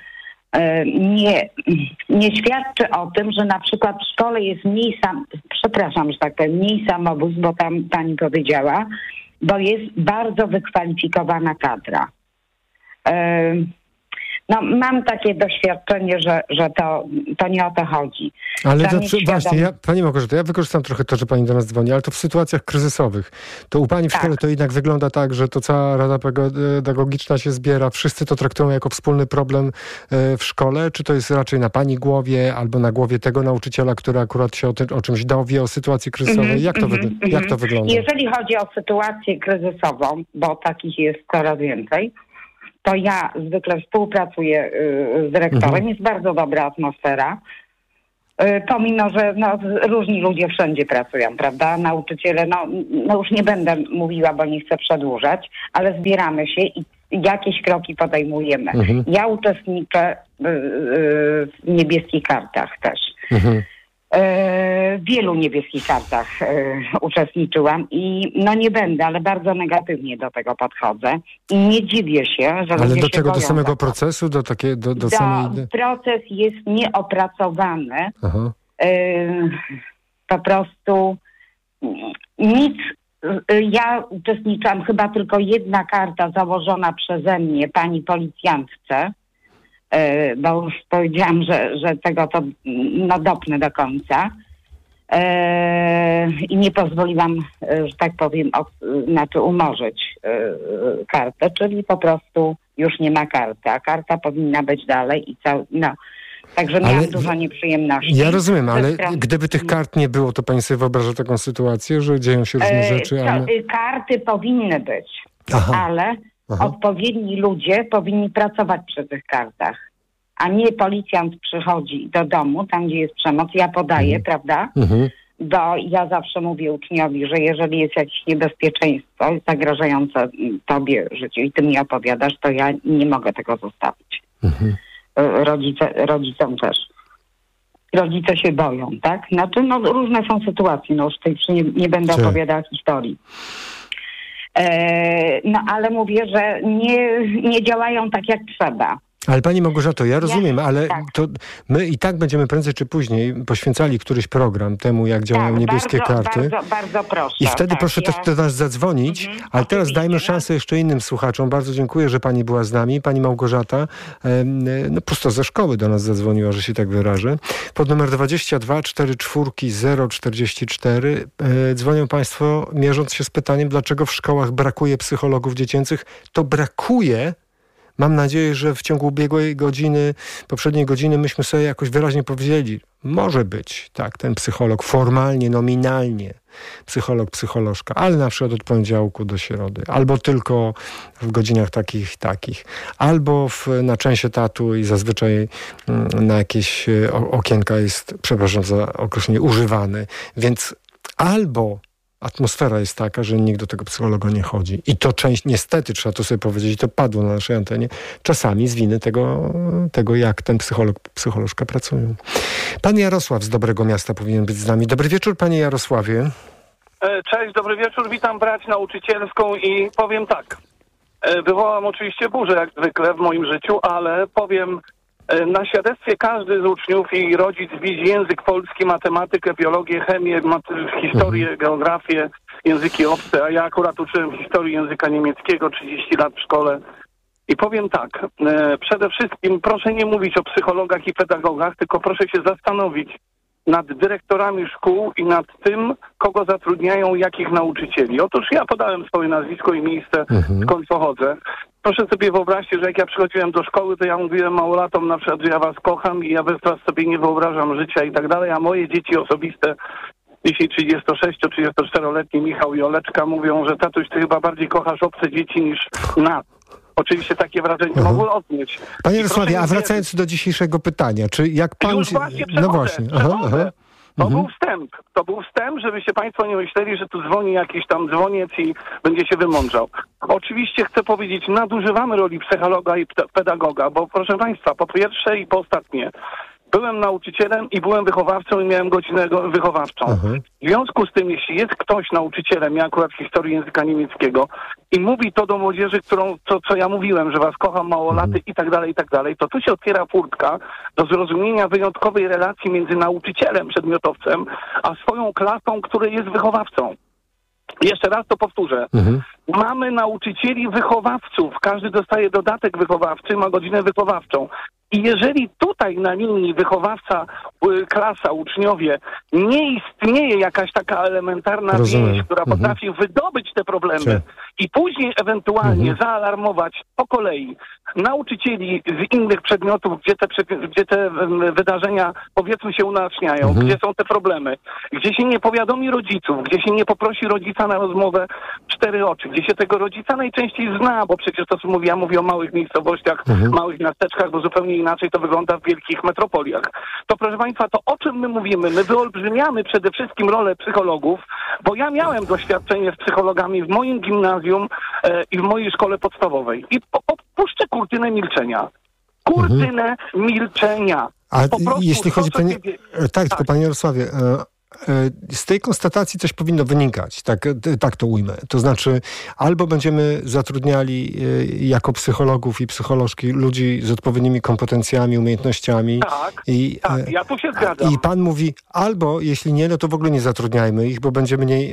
nie świadczy o tym, że na przykład w szkole jest mniej samobójstw, bo tam pani powiedziała, bo jest bardzo wykwalifikowana kadra. No, mam takie doświadczenie, że to nie o to chodzi. Ale to, właśnie, Pani Małgorzato, ja wykorzystam trochę to, że Pani do nas dzwoni, ale to w sytuacjach kryzysowych. To u Pani w szkole to jednak wygląda tak, że to cała Rada Pedagogiczna się zbiera, wszyscy to traktują jako wspólny problem w szkole, czy to jest raczej na Pani głowie albo na głowie tego nauczyciela, który akurat się o czymś dowie, o sytuacji kryzysowej? Jak to wygląda? Jeżeli chodzi o sytuację kryzysową, bo takich jest coraz więcej, to ja zwykle współpracuję z dyrektorem. Jest bardzo dobra atmosfera. Pomimo, że różni ludzie wszędzie pracują, prawda? Nauczyciele, już nie będę mówiła, bo nie chcę przedłużać, ale zbieramy się i jakieś kroki podejmujemy. Ja uczestniczę w niebieskich kartach też. W wielu niebieskich kartach uczestniczyłam i nie będę, ale bardzo negatywnie do tego podchodzę i nie dziwię się, że ale ludzie do się czego? boją. Do samego procesu? Do samej... Proces jest nieopracowany. Po prostu nic. Ja uczestniczyłam, chyba tylko jedna karta założona przeze mnie pani policjantce, bo już powiedziałam, że tego to dopnę do końca i nie pozwoliłam, że tak powiem, umorzyć kartę, czyli po prostu już nie ma karty, a karta powinna być dalej i także miałam dużo nieprzyjemności. Ja rozumiem, ale gdyby tych kart nie było, to Pani sobie wyobraża taką sytuację, że dzieją się różne rzeczy? Karty powinny być, ale odpowiedni ludzie powinni pracować przy tych kartach, a nie policjant przychodzi do domu, tam gdzie jest przemoc, ja podaję, prawda? Bo ja zawsze mówię uczniowi, że jeżeli jest jakieś niebezpieczeństwo zagrażające tobie życiu i ty mi opowiadasz, to ja nie mogę tego zostawić. Rodzicom też. Rodzice się boją, tak? Różne są sytuacje, już tutaj nie będę opowiadała historii. Ale mówię, że nie działają tak jak trzeba. Ale Pani Małgorzato, ja rozumiem, ale to my i tak będziemy prędzej czy później poświęcali któryś program temu, jak działają niebieskie karty. Bardzo proszę. I wtedy proszę też do nas zadzwonić, ale teraz dajmy szansę jeszcze innym słuchaczom. Bardzo dziękuję, że Pani była z nami. Pani Małgorzata, prosto ze szkoły do nas zadzwoniła, że się tak wyrażę. Pod numer 22 44 044 dzwonią Państwo, mierząc się z pytaniem, dlaczego w szkołach brakuje psychologów dziecięcych. To brakuje. Mam nadzieję, że w ciągu poprzedniej godziny myśmy sobie jakoś wyraźnie powiedzieli, może być, tak, ten psycholog formalnie, nominalnie, psycholożka, ale na przykład od poniedziałku do środy, albo tylko w godzinach takich, albo na część etatu i zazwyczaj na jakieś okienka jest, przepraszam za określenie, używany, więc albo atmosfera jest taka, że nikt do tego psychologa nie chodzi. I to niestety, trzeba to sobie powiedzieć, i to padło na naszej antenie, czasami z winy tego jak ten psycholożka pracują. Pan Jarosław z Dobrego Miasta powinien być z nami. Dobry wieczór, panie Jarosławie. Cześć, dobry wieczór. Witam brać nauczycielską i powiem tak. Wywołam oczywiście burzę, jak zwykle w moim życiu, ale powiem, na świadectwie każdy z uczniów i rodzic widzi język polski, matematykę, biologię, chemię, historię, geografię, języki obce, a ja akurat uczyłem historii języka niemieckiego 30 lat w szkole. I powiem tak, przede wszystkim proszę nie mówić o psychologach i pedagogach, tylko proszę się zastanowić nad dyrektorami szkół i nad tym, kogo zatrudniają, jakich nauczycieli. Otóż ja podałem swoje nazwisko i miejsce, skąd pochodzę. Proszę sobie wyobraźcie, że jak ja przychodziłem do szkoły, to ja mówiłem małolatom na przykład, że ja was kocham i ja bez was sobie nie wyobrażam życia i tak dalej, a moje dzieci osobiste, dzisiaj 36-34-letni Michał i Oleczka mówią, że tatuś, ty chyba bardziej kochasz obce dzieci niż nas. Oczywiście takie wrażenie mogło odnieść. Panie Jarosławie, a wracając do dzisiejszego pytania, czy jak pan... Już właśnie przechodzę. To był wstęp, żebyście państwo nie myśleli, że tu dzwoni jakiś tam dzwoniec i będzie się wymądrzał. Oczywiście chcę powiedzieć, nadużywamy roli psychologa i pedagoga, bo proszę państwa, po pierwsze i po ostatnie, byłem nauczycielem i byłem wychowawcą i miałem godzinę wychowawczą. W związku z tym, jeśli jest ktoś nauczycielem, ja akurat historii języka niemieckiego, i mówi to do młodzieży, co ja mówiłem, że was kocham, małolaty i tak dalej, to tu się otwiera furtka do zrozumienia wyjątkowej relacji między nauczycielem, przedmiotowcem, a swoją klasą, który jest wychowawcą. Jeszcze raz to powtórzę. Mamy nauczycieli wychowawców. Każdy dostaje dodatek wychowawczy, ma godzinę wychowawczą. I jeżeli tutaj na linii wychowawca, klasa, uczniowie, nie istnieje jakaś taka elementarna więź, która potrafi wydobyć te problemy i później ewentualnie zaalarmować po kolei nauczycieli z innych przedmiotów, gdzie te wydarzenia, powiedzmy, się unaoczniają, gdzie są te problemy, gdzie się nie powiadomi rodziców, gdzie się nie poprosi rodzica na rozmowę w 4 oczy, gdzie się tego rodzica najczęściej zna, bo przecież to, co mówię, ja mówię o małych miejscowościach, małych miasteczkach, bo zupełnie inaczej to wygląda w wielkich metropoliach. To, proszę Państwa, to o czym my mówimy? My wyolbrzymiamy przede wszystkim rolę psychologów, bo ja miałem doświadczenie z psychologami w moim gimnazjum i w mojej szkole podstawowej. I puszczę kurtynę milczenia. Kurtynę milczenia. A jeśli chodzi, tylko panie Jarosławie, z tej konstatacji coś powinno wynikać, tak to ujmę. To znaczy, albo będziemy zatrudniali jako psychologów i psycholożki ludzi z odpowiednimi kompetencjami, umiejętnościami. Ja tu się zgadzam. I pan mówi, albo jeśli nie, no to w ogóle nie zatrudniajmy ich, bo będzie mniej...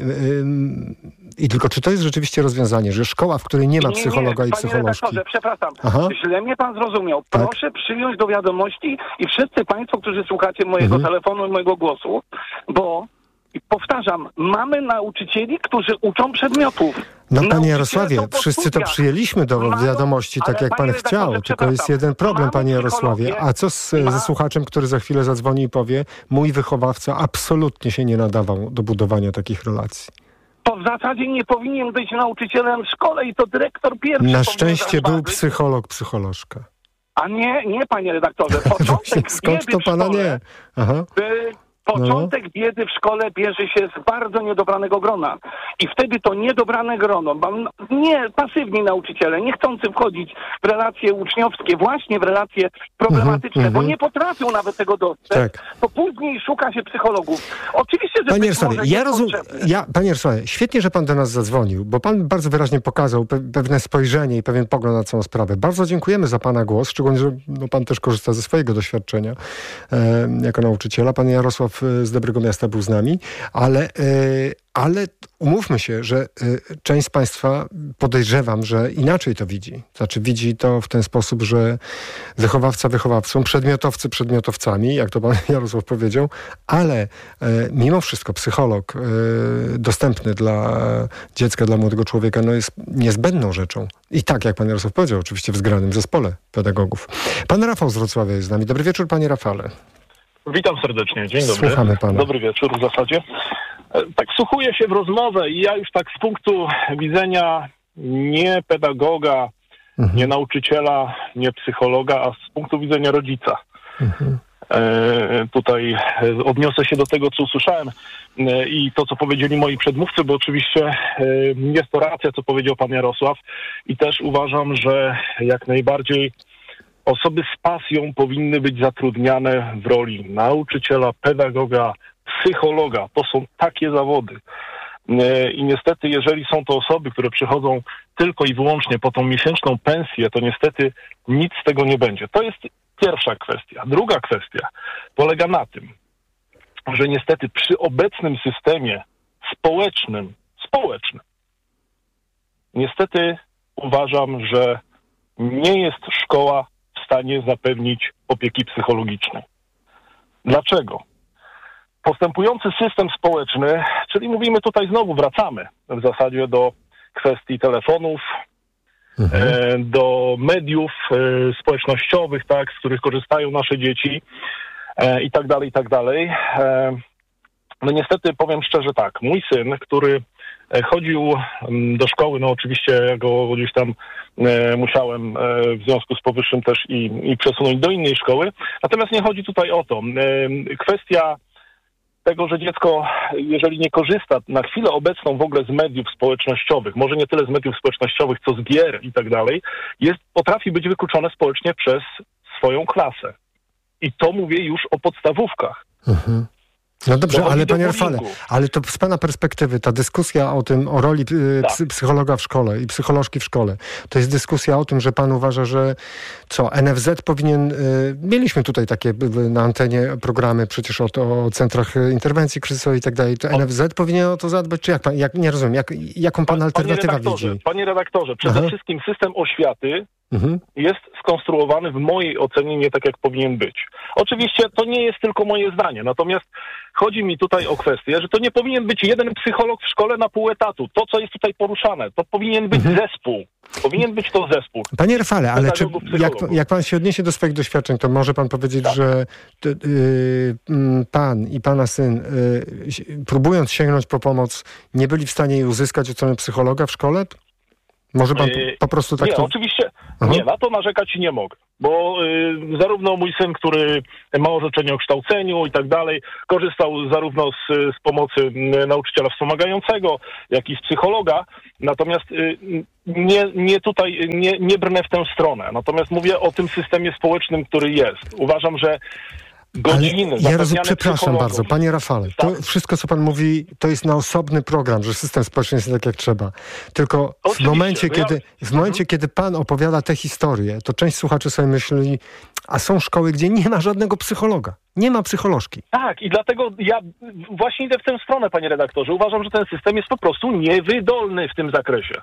I tylko czy to jest rzeczywiście rozwiązanie, że szkoła, w której nie ma psychologa i psycholożki... Panie redaktorze, przepraszam, źle mnie pan zrozumiał. Proszę przyjąć do wiadomości i wszyscy państwo, którzy słuchacie mojego telefonu i mojego głosu, bo powtarzam, mamy nauczycieli, którzy uczą przedmiotów. No panie Jarosławie, wszyscy to przyjęliśmy do wiadomości, tak jak pan chciał, tylko jest jeden problem, panie Jarosławie. A co ze słuchaczem, który za chwilę zadzwoni i powie, mój wychowawca absolutnie się nie nadawał do budowania takich relacji? To w zasadzie nie powinien być nauczycielem w szkole i to dyrektor pierwszy. Na szczęście był psycholog, psycholożka. A nie, panie redaktorze. Początek skąd to pana nie? Początek biedy w szkole bierze się z bardzo niedobranego grona. I wtedy to niedobrane grono, nie pasywni nauczyciele, nie chcący wchodzić w relacje uczniowskie, właśnie w relacje problematyczne, bo nie potrafią nawet tego dostrzec, to później szuka się psychologów. Oczywiście, że panie Jarosławie, panie Jarosławie, świetnie, że pan do nas zadzwonił, bo pan bardzo wyraźnie pokazał pewne spojrzenie i pewien pogląd na całą sprawę. Bardzo dziękujemy za pana głos, szczególnie, że pan też korzysta ze swojego doświadczenia jako nauczyciela. Pan Jarosław z Dobrego Miasta był z nami, ale umówmy się, że część z państwa, podejrzewam, że inaczej to widzi. Znaczy widzi to w ten sposób, że wychowawca wychowawcą, przedmiotowcy przedmiotowcami, jak to pan Jarosław powiedział, ale mimo wszystko psycholog dostępny dla dziecka, dla młodego człowieka, jest niezbędną rzeczą. I tak, jak pan Jarosław powiedział, oczywiście w zgranym zespole pedagogów. Pan Rafał z Wrocławia jest z nami. Dobry wieczór, panie Rafale. Witam serdecznie, dzień dobry. Słuchamy pana. Dobry wieczór w zasadzie. Tak wsłuchuję się w rozmowę i ja już tak z punktu widzenia nie pedagoga, nie nauczyciela, nie psychologa, a z punktu widzenia rodzica. Tutaj odniosę się do tego, co usłyszałem i to, co powiedzieli moi przedmówcy, bo oczywiście jest to racja, co powiedział pan Jarosław i też uważam, że jak najbardziej osoby z pasją powinny być zatrudniane w roli nauczyciela, pedagoga, psychologa. To są takie zawody. I niestety, jeżeli są to osoby, które przychodzą tylko i wyłącznie po tą miesięczną pensję, to niestety nic z tego nie będzie. To jest pierwsza kwestia. Druga kwestia polega na tym, że niestety przy obecnym systemie społecznym, niestety uważam, że nie jest szkoła w stanie zapewnić opieki psychologicznej. Dlaczego? Postępujący system społeczny, czyli mówimy tutaj znowu, wracamy w zasadzie do kwestii telefonów, do mediów społecznościowych, tak, z których korzystają nasze dzieci i tak dalej, i tak dalej. No niestety powiem szczerze tak, mój syn, który chodził do szkoły, no oczywiście ja go gdzieś tam musiałem w związku z powyższym też i przesunąć do innej szkoły. Natomiast nie chodzi tutaj o to. Kwestia tego, że dziecko, jeżeli nie korzysta na chwilę obecną w ogóle z mediów społecznościowych, może nie tyle z mediów społecznościowych, co z gier i tak dalej, potrafi być wykluczone społecznie przez swoją klasę. I to mówię już o podstawówkach. No dobrze, ale panie Rafale, ale to z pana perspektywy ta dyskusja o roli psychologa w szkole i psycholożki w szkole, to jest dyskusja o tym, że pan uważa, że NFZ powinien, mieliśmy tutaj takie na antenie programy przecież o centrach interwencji kryzysowej i tak dalej, to NFZ powinien o to zadbać, czy nie rozumiem, jaką pan alternatywę widzi? Panie redaktorze, przede wszystkim system oświaty jest skonstruowany w mojej ocenie nie tak, jak powinien być. Oczywiście to nie jest tylko moje zdanie, natomiast chodzi mi tutaj o kwestię, że to nie powinien być jeden psycholog w szkole na pół etatu. To, co jest tutaj poruszane, to powinien być zespół. Powinien być to zespół. Panie Rafale, ale czy jak pan się odniesie do swoich doświadczeń, to może pan powiedzieć, że pan i pana syn, próbując sięgnąć po pomoc, nie byli w stanie jej uzyskać od strony psychologa w szkole? Może pan po prostu tak... Nie, oczywiście nie, na to narzekać nie mogę, bo zarówno mój syn, który ma orzeczenie o kształceniu i tak dalej, korzystał zarówno z pomocy nauczyciela wspomagającego, jak i z psychologa, natomiast nie brnę w tę stronę. Natomiast mówię o tym systemie społecznym, który jest. Uważam, że godziny przepraszam bardzo, panie Rafale, to wszystko, co pan mówi, to jest na osobny program, że system społeczny jest tak, jak trzeba. Tylko w momencie, kiedy pan opowiada tę historię, to część słuchaczy sobie myśli, a są szkoły, gdzie nie ma żadnego psychologa. Nie ma psycholożki. Tak, i dlatego ja właśnie idę w tę stronę, panie redaktorze. Uważam, że ten system jest po prostu niewydolny w tym zakresie.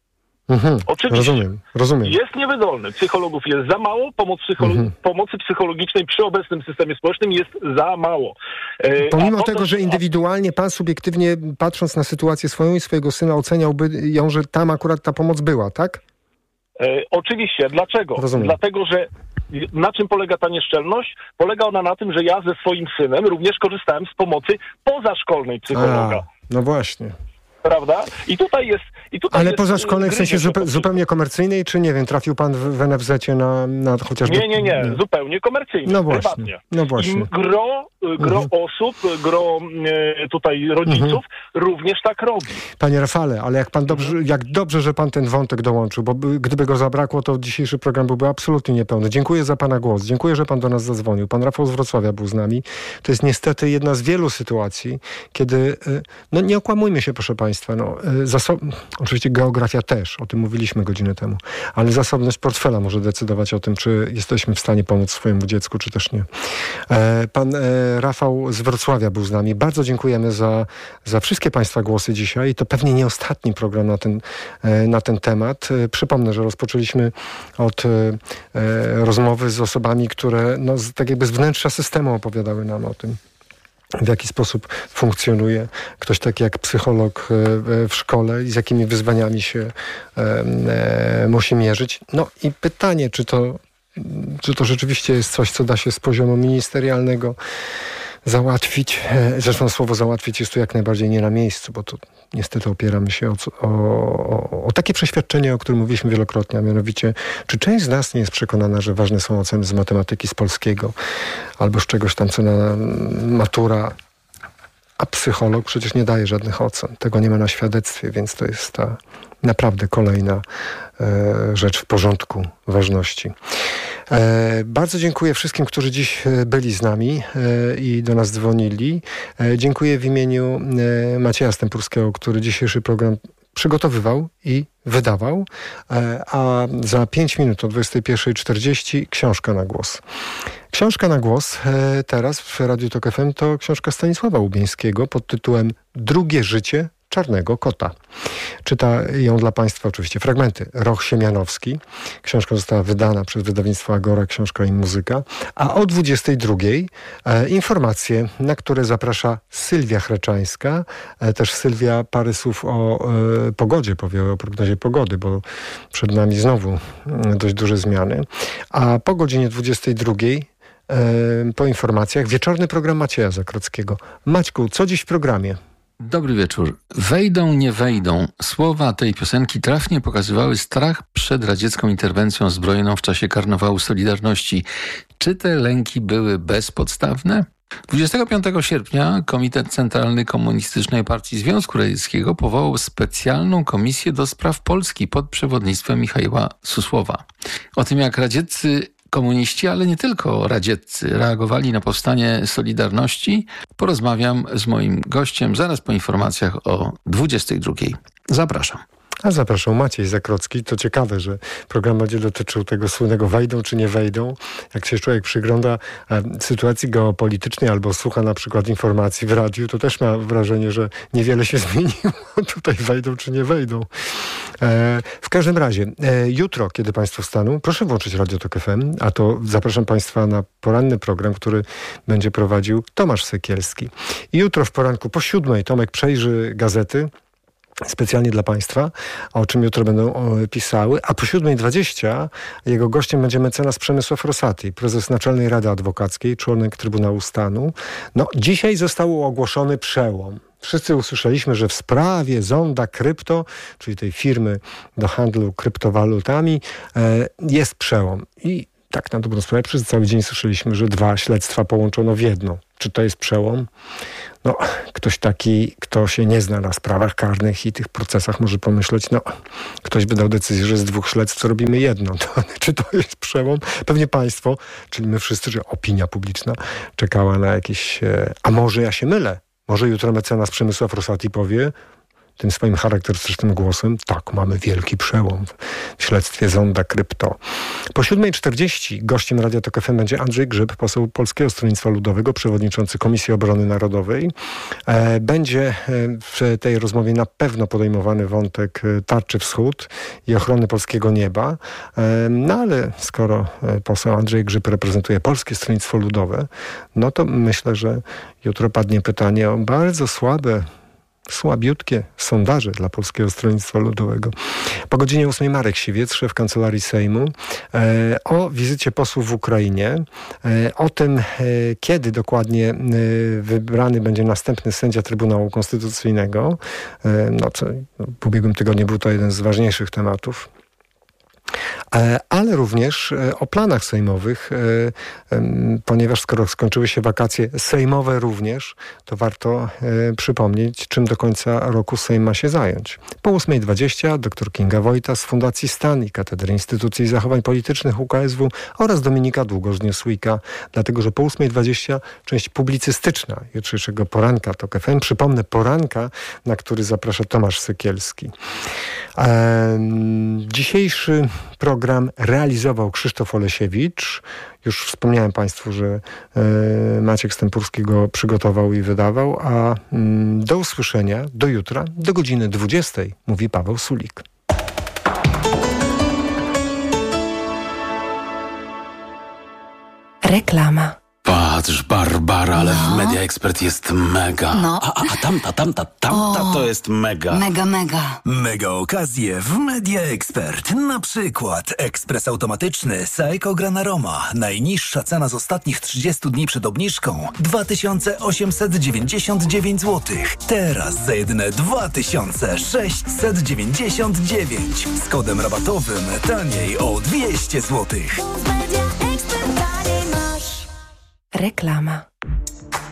Oczywiście. Rozumiem. Jest niewydolny. Psychologów jest za mało, pomocy psychologicznej przy obecnym systemie społecznym jest za mało. Pomimo tego, że indywidualnie pan subiektywnie, patrząc na sytuację swoją i swojego syna, oceniałby ją, że tam akurat ta pomoc była, tak? Oczywiście. Dlaczego? Dlatego, że na czym polega ta nieszczelność? Polega ona na tym, że ja ze swoim synem również korzystałem z pomocy pozaszkolnej psychologa. No właśnie. Prawda? I tutaj jest... Ale pozaszkolnej w sensie zupełnie komercyjnej, czy nie wiem, trafił pan w NFZ-cie na chociażby... Nie, zupełnie komercyjnie, prywatnie. No właśnie. I gro osób, tutaj rodziców również tak robi. Panie Rafale, ale jak dobrze, że pan ten wątek dołączył, bo gdyby go zabrakło, to dzisiejszy program byłby absolutnie niepełny. Dziękuję za pana głos, dziękuję, że pan do nas zadzwonił. Pan Rafał z Wrocławia był z nami. To jest niestety jedna z wielu sytuacji, kiedy... No nie okłamujmy się, proszę państwa, oczywiście geografia też, o tym mówiliśmy godzinę temu, ale zasobność portfela może decydować o tym, czy jesteśmy w stanie pomóc swojemu dziecku, czy też nie. Pan Rafał z Wrocławia był z nami. Bardzo dziękujemy za wszystkie państwa głosy dzisiaj. To pewnie nie ostatni program na ten temat. Przypomnę, że rozpoczęliśmy od rozmowy z osobami, które tak jakby z wnętrza systemu opowiadały nam o tym, w jaki sposób funkcjonuje ktoś taki jak psycholog w szkole i z jakimi wyzwaniami się musi mierzyć. No i pytanie, czy to rzeczywiście jest coś, co da się z poziomu ministerialnego załatwić. Zresztą słowo załatwić jest tu jak najbardziej nie na miejscu, bo to niestety opieramy się o takie przeświadczenie, o którym mówiliśmy wielokrotnie, a mianowicie, czy część z nas nie jest przekonana, że ważne są oceny z matematyki, z polskiego, albo z czegoś tam, co na matura, a psycholog przecież nie daje żadnych ocen. Tego nie ma na świadectwie, więc to jest ta naprawdę kolejna rzecz w porządku ważności. Bardzo dziękuję wszystkim, którzy dziś byli z nami i do nas dzwonili. Dziękuję w imieniu Macieja Stępurskiego, który dzisiejszy program przygotowywał i wydawał, a za 5 minut o 21:40 książka na głos. Książka na głos teraz w Radiu Tok FM to książka Stanisława Łubieńskiego pod tytułem Drugie życie Czarnego Kota. Czyta ją dla państwa oczywiście fragmenty Roch Siemianowski. Książka została wydana przez wydawnictwo Agora, Książka i Muzyka. A o 22:00 informacje, na które zaprasza Sylwia Chreczańska. Też Sylwia parę słów o pogodzie powie, o prognozie pogody, bo przed nami znowu dość duże zmiany. A po godzinie 22:00 po informacjach wieczorny program Macieja Zakrockiego. Maćku, co dziś w programie? Dobry wieczór. Wejdą, nie wejdą. Słowa tej piosenki trafnie pokazywały strach przed radziecką interwencją zbrojną w czasie Karnawału Solidarności. Czy te lęki były bezpodstawne? 25 sierpnia Komitet Centralny Komunistycznej Partii Związku Radzieckiego powołał specjalną komisję do spraw Polski pod przewodnictwem Michaiła Susłowa. O tym, jak radzieccy komuniści, ale nie tylko radzieccy, reagowali na powstanie Solidarności? Porozmawiam z moim gościem zaraz po informacjach o 22:00. Zapraszam. A zapraszam, Maciej Zakrocki. To ciekawe, że program będzie dotyczył tego słynnego wejdą czy nie wejdą. Jak się człowiek przygląda sytuacji geopolitycznej albo słucha na przykład informacji w radiu, to też ma wrażenie, że niewiele się zmieniło. Tutaj wejdą czy nie wejdą. W każdym razie, jutro, kiedy Państwo wstaną, proszę włączyć Radio Tok FM, a to zapraszam Państwa na poranny program, który będzie prowadził Tomasz Sekielski. I jutro w poranku po 7:00 Tomek przejrzy gazety, specjalnie dla Państwa, o czym jutro będą pisały, a po 7:20 jego gościem będzie mecenas Przemysław Rosati, prezes Naczelnej Rady Adwokackiej, członek Trybunału Stanu. No, dzisiaj został ogłoszony przełom. Wszyscy usłyszeliśmy, że w sprawie Zonda Krypto, czyli tej firmy do handlu kryptowalutami, jest przełom. I tak na dobrą sprawę przez cały dzień słyszeliśmy, że 2 śledztwa połączono w jedno. Czy to jest przełom? No, ktoś taki, kto się nie zna na sprawach karnych i tych procesach może pomyśleć, no, ktoś by dał decyzję, że z 2 śledztw robimy jedno. Czy to jest przełom? Pewnie państwo, czyli my wszyscy, że opinia publiczna czekała na jakieś... A może ja się mylę? Może jutro mecenas Przemysław Rosati powie tym swoim charakterystycznym głosem, tak, mamy wielki przełom w śledztwie Zonda Krypto. Po 7:40 gościem Radia Tok FM będzie Andrzej Grzyb, poseł Polskiego Stronnictwa Ludowego, przewodniczący Komisji Obrony Narodowej. Będzie w tej rozmowie na pewno podejmowany wątek Tarczy Wschód i ochrony polskiego nieba. No ale skoro poseł Andrzej Grzyb reprezentuje Polskie Stronnictwo Ludowe, no to myślę, że jutro padnie pytanie o bardzo słabiutkie sondaże dla Polskiego Stronnictwa Ludowego. Po godzinie 8:00 Marek Siwiec, szef Kancelarii Sejmu, o wizycie posłów w Ukrainie, o tym, kiedy dokładnie wybrany będzie następny sędzia Trybunału Konstytucyjnego. W ubiegłym tygodniu był to jeden z ważniejszych tematów. Ale również o planach sejmowych, ponieważ skoro skończyły się wakacje sejmowe również, to warto przypomnieć, czym do końca roku Sejm ma się zająć. Po 8:20 dr Kinga Wojta z Fundacji STAN i Katedry Instytucji i Zachowań Politycznych UKSW oraz Dominika Długoż-Niosłyka, dlatego że po 8:20 część publicystyczna jutrzejszego poranka TOK FM. Przypomnę, poranka, na który zaprasza Tomasz Sekielski. Dzisiejszy program realizował Krzysztof Olesiewicz. Już wspomniałem Państwu, że Maciek Stępurski go przygotował i wydawał, a do usłyszenia, do jutra, do godziny 20:00 mówi Paweł Sulik. Reklama. Patrz, Barbara, ale w Media Expert jest mega. No. A tamta to jest mega. Mega. Mega okazje w Media Expert. Na przykład ekspres automatyczny Saeco Granaroma. Najniższa cena z ostatnich 30 dni przed obniżką 2899 zł. Teraz za jedyne 2699. Z kodem rabatowym taniej o 200 zł. Reklama.